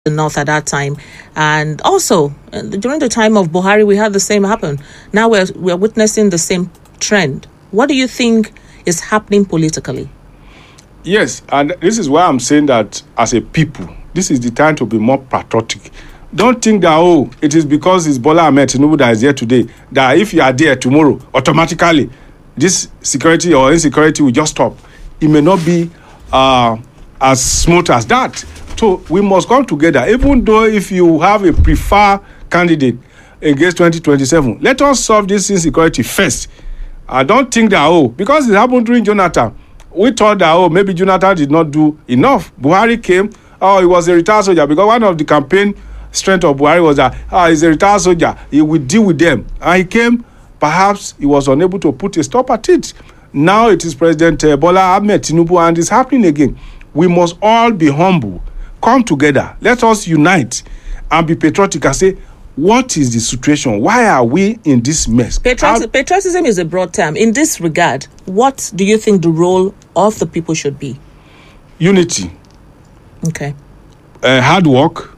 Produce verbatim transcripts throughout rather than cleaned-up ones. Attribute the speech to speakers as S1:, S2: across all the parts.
S1: the north at that time. And also, uh, during the time of Buhari, we had the same happen. Now we're, we're witnessing the same trend. What do you think is happening politically?
S2: Yes, and this is why I'm saying that as a people, this is the time to be more patriotic. Don't think that, oh, it is because it's Bola Ahmed Tinubu that is here today, that if you are there tomorrow, automatically, this security or insecurity will just stop. It may not be uh, as smooth as that. So we must come together, even though if you have a preferred candidate against twenty twenty-seven, let us solve this insecurity first. I don't think that, oh, because it happened during Jonathan, we thought that, oh, maybe Jonathan did not do enough. Buhari came, oh, he was a retired soldier, because one of the campaign strength of Buhari was that, ah, oh, he's a retired soldier, he will deal with them. And he came, perhaps he was unable to put a stop at it. Now it is President uh, Bola Ahmed Tinubu, and it's happening again. We must all be humble, come together, let us unite and be patriotic and say, what is the situation? Why are we in this mess?
S1: Patriotism, How- patriotism is a broad term. In this regard, what do you think the role of the people should be?
S2: Unity.
S1: Okay.
S2: Uh, hard work.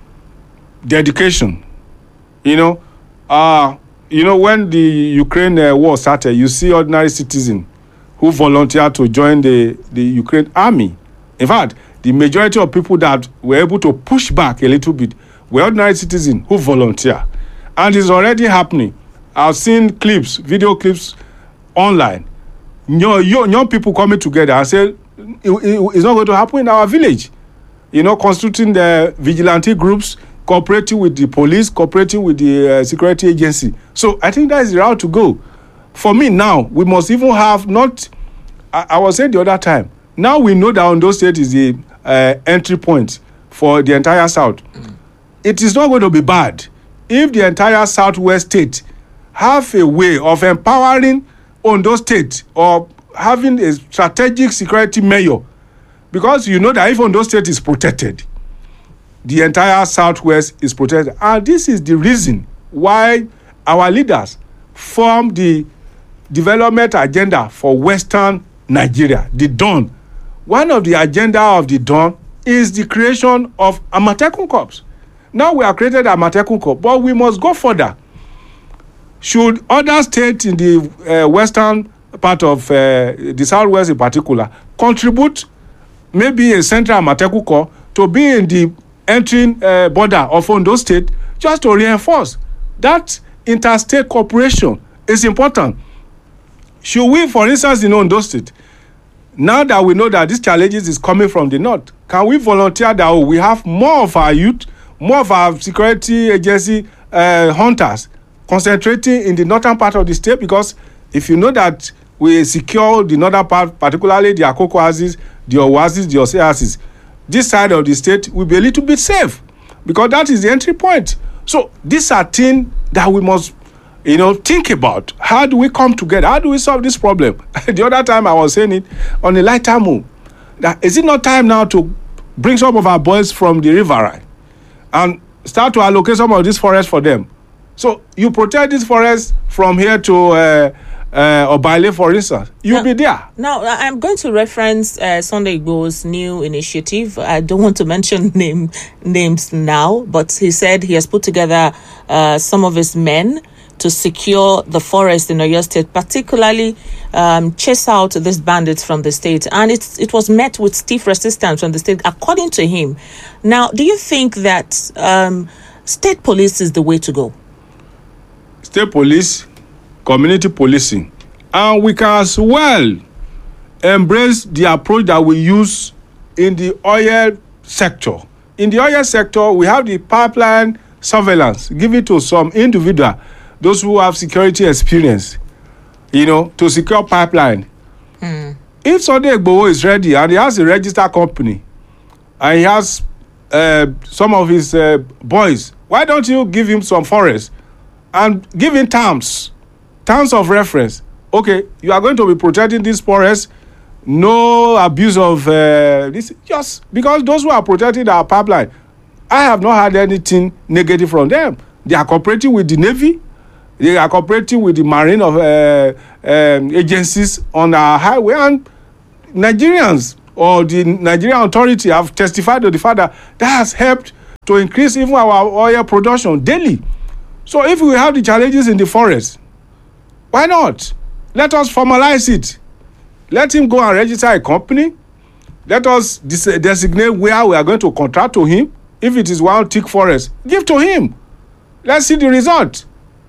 S2: Dedication. You know, uh, you know, when the Ukraine uh, war started, you see ordinary citizens who volunteered to join the, the Ukraine army. In fact, the majority of people that were able to push back a little bit were ordinary citizens who volunteer. And it's already happening. I've seen clips, video clips online. Young, young, young people coming together and say, it, it, it's not going to happen in our village. You know, constituting the vigilante groups, cooperating with the police, cooperating with the uh, security agency. So I think that is the route to go. For me now, we must even have not, I, I was saying the other time, now we know that Ondo State is the uh, entry point for the entire South. Mm. It is not going to be bad if the entire Southwest state have a way of empowering Ondo State or having a strategic security mayor. Because you know that if Ondo State is protected, the entire Southwest is protected. And this is the reason why our leaders formed the development agenda for Western Nigeria, the Dawn. One of the agenda of the Dawn is the creation of Amatekun Corps. Now we have created Amatekun Corps, but we must go further. Should other states in the uh, western part of uh, the Southwest in particular contribute maybe a central Amatekun Corps to be in the entering uh, border of Ondo State, just to reinforce that interstate cooperation is important. Should we, for instance, in Ondo State, now that we know that these challenges is coming from the north, can we volunteer that oh, we have more of our youth, more of our security agency uh, hunters concentrating in the northern part of the state? Because if you know that we secure the northern part, particularly the Akoko Oasis, the Oasis, the Oasis, this side of the state will be a little bit safe, because that is the entry point. So these are things that we must, you know, think about. How do we come together? How do we solve this problem? The other time I was saying it on a lighter move, that is it not time now to bring some of our boys from the riverine and start to allocate some of this forest for them? So you protect this forest from here to uh, uh, Obale, for instance. You'll
S1: now,
S2: be there.
S1: Now, I'm going to reference uh, Sunday Igbo's new initiative. I don't want to mention name names now, but he said he has put together uh, some of his men to secure the forest in Oyo State, particularly um, chase out these bandits from the state. And it's, it was met with stiff resistance from the state, according to him. Now, do you think that um, state police is the way to go?
S2: State police, community policing. And we can as well embrace the approach that we use in the oil sector. In the oil sector, we have the pipeline surveillance given to some individual, those who have security experience, you know, to secure pipeline. Mm. If Sunday Igboho is ready and he has a registered company and he has uh, some of his uh, boys, why don't you give him some forest and give him terms, terms of reference? Okay, you are going to be protecting this forest, no abuse of uh, this, just because those who are protecting our pipeline, I have not had anything negative from them. They are cooperating with the Navy. They are cooperating with the marine of uh, um, agencies on our highway, and Nigerians or the Nigerian authority have testified to the fact that that has helped to increase even our oil production daily. So if we have the challenges in the forest, why not? Let us formalize it. Let him go and register a company. Let us des- designate where we are going to contract to him. If it is one thick forest, give to him. Let's see the result.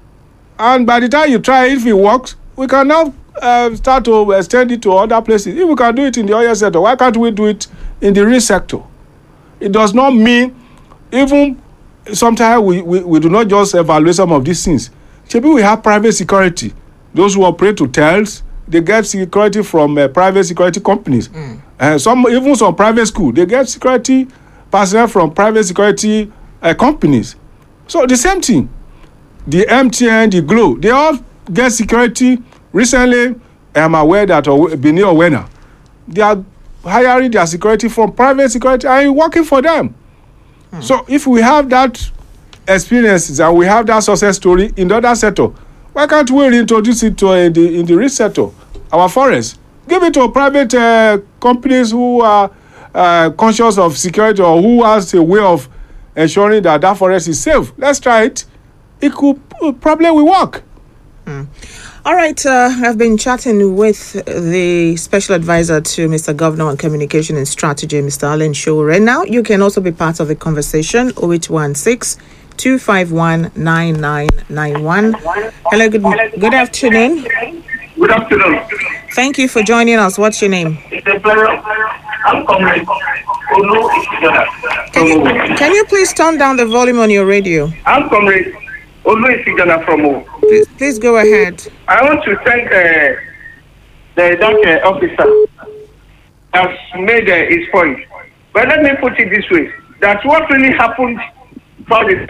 S2: And by the time you try, if it works, we can now uh, start to extend it to other places. If we can do it in the oil sector, why can't we do it in the real sector? It does not mean, even sometimes we, we, we do not just evaluate some of these things. Maybe we have private security. Those who operate hotels, they get security from uh, private security companies. Mm. Uh, some even some private school, they get security personnel from private security uh, companies. So the same thing. The M T N, the Glo, they all get security. Recently, I'm aware that Benin Owena, they are hiring their security from private security and working for them. Hmm. So if we have that experience and we have that success story in the other sector, why can't we reintroduce it to uh, in the in the rich sector, our forest? Give it to private uh, companies who are uh, conscious of security or who has a way of ensuring that that forest is safe. Let's try it. It could probably will work.
S1: Hmm. All right, uh, I've been chatting with the special advisor to Mister Governor on Communication and Strategy, Mister Allen Sowore. Now, you can also be part of the conversation, oh eight one six, two five one, nine nine nine one. Hello, good, good afternoon.
S3: Good afternoon.
S1: Thank you for joining us. What's your name?
S3: It's a pleasure. I'm Comrade Olu Isijana.
S1: Can you, can you please turn down the volume on your radio?
S3: I'm Comrade Olu Isijana from O.
S1: Please, please go ahead.
S3: I want to thank uh, the that, uh, officer that made uh, his point. But let me put it this way. That's what really happened for this.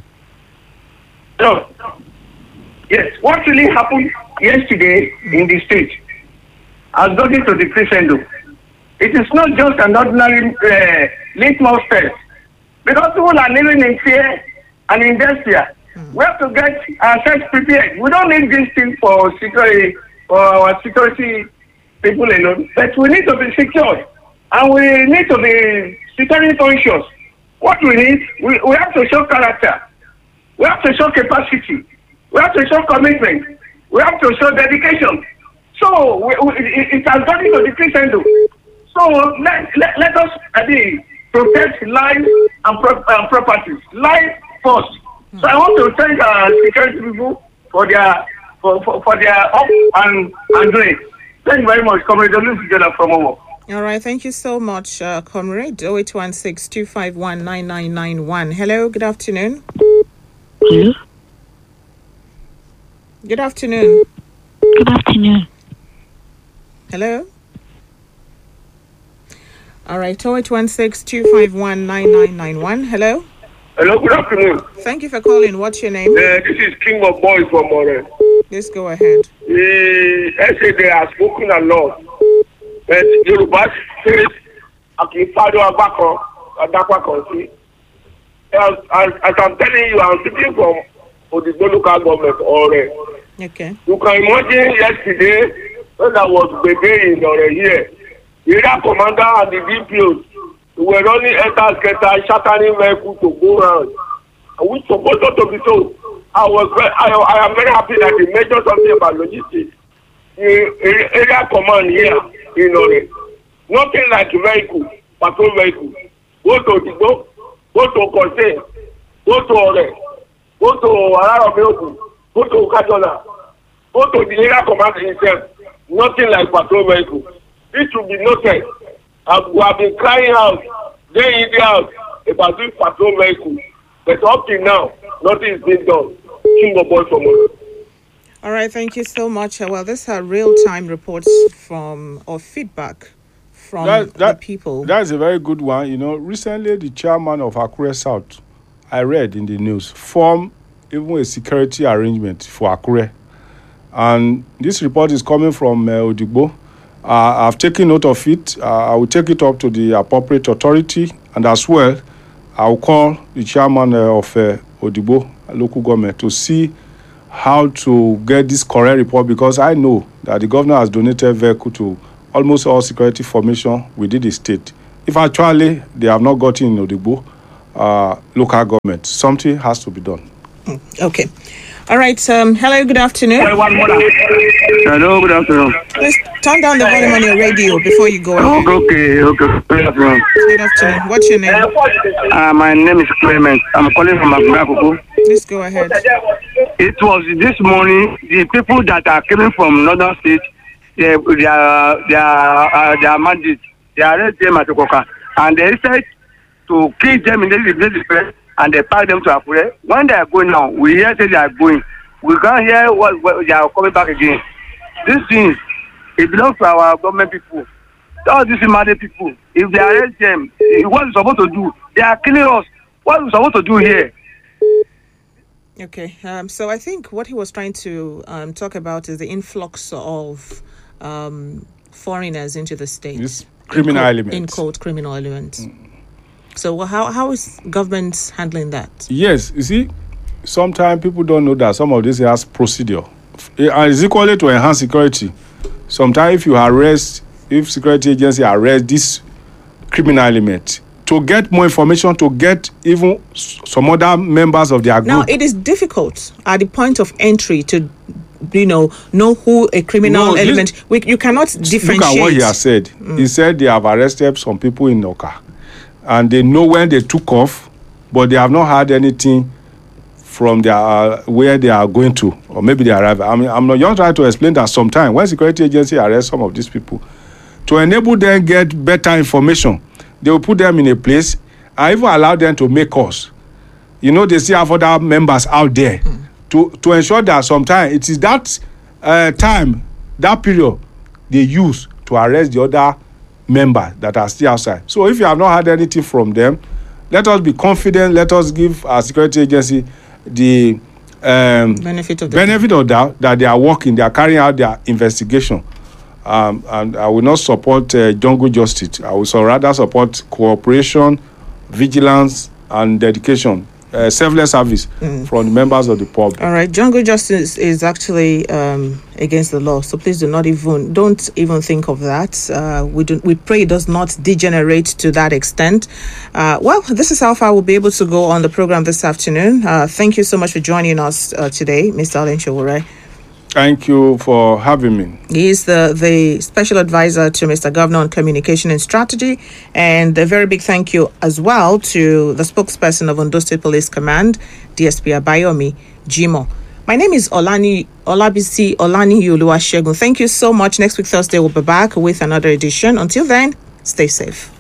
S3: No. Yes, what really happened yesterday in the state has gotten to the crescendo. It is not just an ordinary uh, litmus test. Because people are living in fear and in despair. Mm. We have to get ourselves prepared. We don't need this thing for security, for our security people alone, but we need to be secured. And we need to be security conscious. What we need, we, we have to show character. We have to show capacity. We have to show commitment. We have to show dedication. So we, we, it, it has gotten to the crescendo. So let, let, let us I mean, protect life and, pro, and properties. Life first. Mm. So I want to thank our security people for their for, for, for their up and, and doing. Thank you very much, Comrade Olu from Owo.
S1: All right, thank you so much, uh, Comrade. oh eight one six, two five one, nine nine nine one. Hello, good afternoon.
S4: Hello.
S1: Good afternoon.
S4: Good afternoon.
S1: Hello. All right, oh eight one six, two five one, nine nine nine one. Hello.
S3: Hello, good afternoon.
S1: Thank you for calling. What's your name?
S3: Uh, this is King of Boys from More.
S1: Please go ahead.
S3: The S A D has spoken a lot. But Yoruba says, Akifado Abako, Adakwa Country. As, as, as I'm telling you, I'm speaking from Odigbo local government already.
S1: Okay.
S3: You can imagine yesterday when I was baby in Ore here, the area commander and the D P Os were running enter scatter, shattering vehicle to go around. Which supposed not to be so. I was very, I, I am very happy that they measured something about logistics. The area command here in Ore. Nothing like vehicle, patrol vehicle. Go to Odigbo, go to Kose, go to Ore, go to Araromeoku, go to Okajola, go to the area command itself. Nothing like patrol vehicle. This should be noted. And we have been crying out, day in, day out, about this patrol vehicle. But up till now, nothing is being done. King of Boys from us.
S1: All right, thank you so much. Well, these are real-time reports from or feedback from
S2: that, that,
S1: the people.
S2: That's a very good one. You know, recently the chairman of Akure South, I read in the news, formed even a security arrangement for Akure. And this report is coming from uh, Odigbo. Uh, I've taken note of it. Uh, I will take it up to the appropriate authority, and as well, I will call the chairman uh, of uh, Odigbo local government to see how to get this correct report, because I know that the governor has donated vehicle to almost all security formation within the state. If actually they have not gotten in Odigbo, uh, local government. Something has to be done.
S1: Okay. All right. Um, hello, good afternoon.
S3: Hello, good afternoon.
S1: Please turn down the volume on your radio before you go ahead.
S3: Okay, okay. Good afternoon.
S1: Good afternoon. What's your name?
S3: Uh, my name is Clement. I'm calling from Akura.
S1: Please go ahead.
S3: It was this morning, the people that are coming from northern states, they, they are, they are, uh, they are mandate. They arrest them at Okoka. And they said to kill them in the place and they pack them to Akure. When they are going now, we hear say they are going. We can't hear what, what they are coming back again. These things, it belongs to our government people. All these mandate people, if they arrest them, what are we supposed to do? They are killing us. What are we supposed to do here?
S1: Okay. Um, so I think what he was trying to um, talk about is the influx of um, foreigners into the state.
S2: This criminal
S1: in
S2: element.
S1: In quote, criminal elements. Mm. So how how is government handling that?
S2: Yes, you see, sometimes people don't know that some of this has procedure. And it's equally to enhance security. Sometimes if you arrest, if security agency arrest this criminal element, to get more information, to get even some other members of their group.
S1: Now, it is difficult at the point of entry to, you know, know who a criminal
S2: no,
S1: element.
S2: This,
S1: we, you cannot differentiate.
S2: Look at what he has said. Mm. He said they have arrested some people in Oka. And they know when they took off, but they have not had anything from their uh, where they are going to, or maybe they arrive. I mean, I'm not just trying to explain that sometimes when security agency arrest some of these people, to enable them get better information, they will put them in a place and even allow them to make calls. You know, they still have other members out there mm. to, to ensure that sometimes it is that uh, time, that period they use to arrest the other members that are still outside. So if you have not had anything from them, let us be confident. Let us give our security agency the um,
S1: benefit of the
S2: benefit of doubt that they are working, they are carrying out their investigation. Um, and I will not support uh, jungle justice. I will so rather support cooperation, vigilance, and dedication, uh, selfless service mm. from the members of the public.
S1: All right, jungle justice is actually um, against the law, so please do not even don't even think of that. Uh, we do, we pray it does not degenerate to that extent. Uh, well, this is how far we'll be able to go on the program this afternoon. Uh, thank you so much for joining us uh, today, Mister Allen Sowore.
S2: Thank you for having me.
S1: He is the, the special advisor to Mister Governor on Communication and Strategy. And a very big thank you as well to the spokesperson of Ondo State Police Command, D S P Abayomi Jimo. My name is Olani Olabisi Olani Oluwasegun. Thank you so much. Next week, Thursday, we'll be back with another edition. Until then, stay safe.